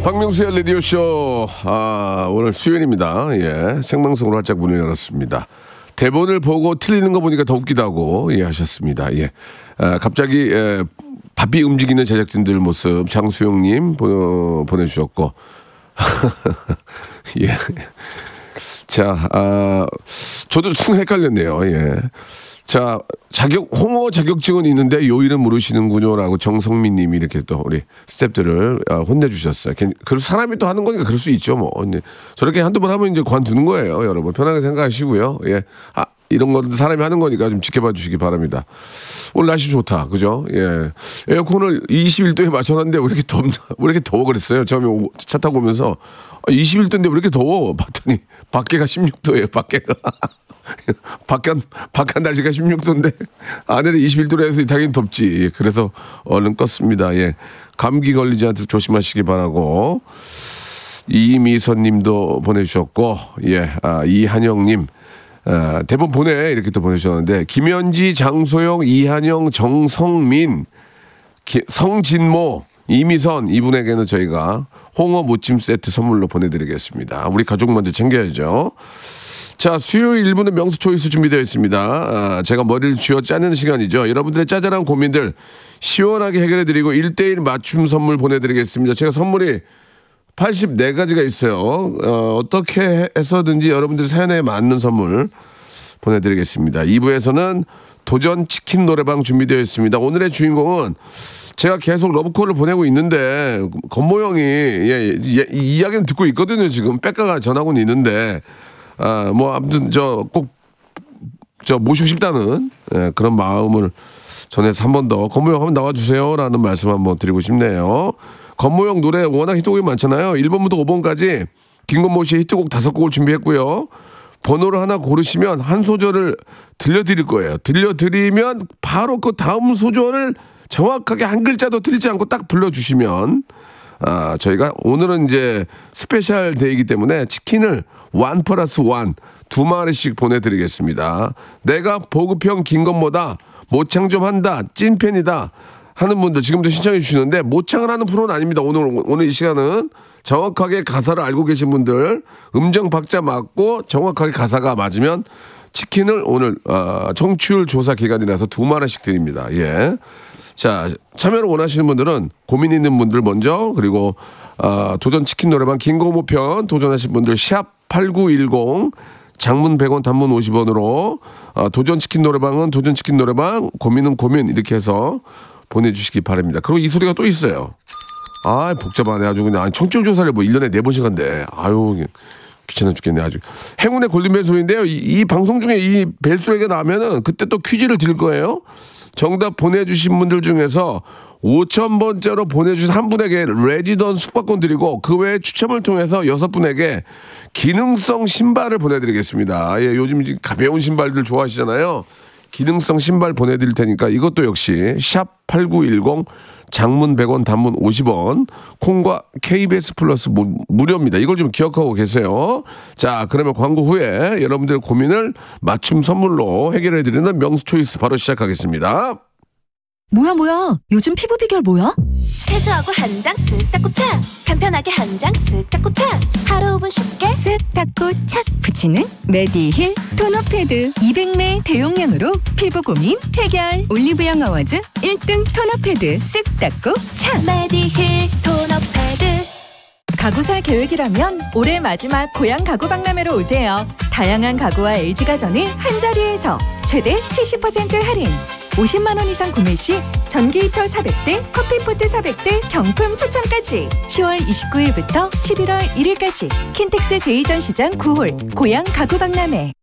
박명수의 라디오쇼. 오늘 수요일입니다. 예, 생방송으로 활짝 문을 열었습니다. 대본을 보고 틀리는 거 보니까 더 웃기다고 하셨습니다. 예, 갑자기 바삐 움직이는 제작진들 모습 장수영님 보내주셨고 예. 자, 저도 순간 헷갈렸네요. 예. 자, 홍어 자격증은 있는데 요일은 모르시는군요라고 정성민 님이 이렇게 또 우리 스태프들을 혼내주셨어요. 그래서 사람이 또 하는 거니까 그럴 수 있죠, 뭐. 저렇게 한두 번 하면 이제 관두는 거예요, 여러분. 편하게 생각하시고요. 예. 이런 건 사람이 하는 거니까 좀 지켜봐 주시기 바랍니다. 오늘 날씨 좋다, 그죠? 예. 에어컨을 21도에 맞춰놨는데 왜 이렇게 더워 그랬어요? 처음에 차 타고 오면서 21도인데 왜 이렇게 더워? 봤더니 밖에가 16도예요, 밖에가. 바깥 날씨가 16도인데 안에는 21도라 해서 당연히 덥지. 그래서 얼른 껐습니다. 예. 감기 걸리지 않도록 조심하시기 바라고. 이미선님도 보내주셨고, 예. 이한영님. 대본 보내 이렇게 또 보내주셨는데 김현지, 장소영, 이한영, 정성민, 성진모, 이미선 이분에게는 저희가 홍어 무침 세트 선물로 보내드리겠습니다. 우리 가족 먼저 챙겨야죠. 자, 수요일 1부는 명수 초이스 준비되어 있습니다. 제가 머리를 쥐어 짜는 시간이죠. 여러분들의 짜잘한 고민들 시원하게 해결해드리고 1대1 맞춤 선물 보내드리겠습니다. 제가 선물이 84가지가 있어요. 어떻게 해서든지 여러분들 사연에 맞는 선물 보내드리겠습니다. 2부에서는 도전 치킨 노래방 준비되어 있습니다. 오늘의 주인공은 제가 계속 러브콜을 보내고 있는데 건모 형이 이 이야기는 듣고 있거든요. 지금 백가가 전하고는 있는데 뭐 아무튼 꼭 모시고 싶다는 그런 마음을 전해서 한 번 더 건모 형 한번 나와주세요라는 말씀 한번 드리고 싶네요. 건모 형 노래 워낙 히트곡이 많잖아요. 1번부터 5번까지 김건모 씨의 히트곡 5곡을 준비했고요. 번호를 하나 고르시면 한 소절을 들려드릴 거예요. 들려드리면 바로 그 다음 소절을 정확하게 한 글자도 틀리지 않고 딱 불러주시면 저희가 오늘은 이제 스페셜 데이이기 때문에 치킨을 1+1 2마리씩 보내드리겠습니다. 내가 보급형 김건모다, 모창 좀 한다, 찐팬이다 하는 분들 지금도 신청해 주시는데 모창을 하는 프로는 아닙니다. 오늘 이 시간은 정확하게 가사를 알고 계신 분들 음정 박자 맞고 정확하게 가사가 맞으면 치킨을 오늘 청취율 조사 기간이라서 2마리씩 드립니다. 예. 자, 참여를 원하시는 분들은 고민 있는 분들 먼저, 그리고 도전 치킨 노래방 김건모 편 도전하신 분들 샵8910 장문 100원 단문 50원으로 도전 치킨 노래방은 도전 치킨 노래방, 고민은 고민 이렇게 해서 보내주시기 바랍니다. 그리고 이 소리가 또 있어요. 복잡하네 아주 그냥. 청취율 조사를 뭐 1년에 4번씩 한대. 귀찮아 죽겠네 아주. 행운의 골든벨 소리인데요. 이 방송 중에 이 벨소리가 나면은 그때 또 퀴즈를 드릴 거예요. 정답 보내주신 분들 중에서 5,000번째로 보내주신 한 분에게 레지던 숙박권 드리고 그 외에 추첨을 통해서 6분에게 기능성 신발을 보내드리겠습니다. 예, 요즘 가벼운 신발들 좋아하시잖아요. 기능성 신발 보내드릴 테니까 이것도 역시 샵8910 장문 100원 단문 50원 콩과 KBS 플러스 무료입니다. 이걸 좀 기억하고 계세요. 자, 그러면 광고 후에 여러분들의 고민을 맞춤 선물로 해결해드리는 명수 초이스 바로 시작하겠습니다. 뭐야 요즘 피부 비결 뭐야? 세수하고 한 장 쓱 닦고 착, 간편하게 한 장 쓱 닦고 착, 하루 5분 쉽게 쓱 닦고 착 붙이는 메디힐 토너 패드 200ml 대용량으로 피부 고민 해결. 올리브영 어워즈 1등 토너 패드 쓱 닦고 착. 메디힐 토너 패드. 가구 살 계획이라면 올해 마지막 고향 가구 박람회로 오세요. 다양한 가구와 LG가전을 한자리에서 최대 70% 할인. 50만 원 이상 구매 시 전기 히터 400대, 커피포트 400대 경품 추첨까지. 10월 29일부터 11월 1일까지 킨텍스 제2전시장 9홀 고향 가구 박람회.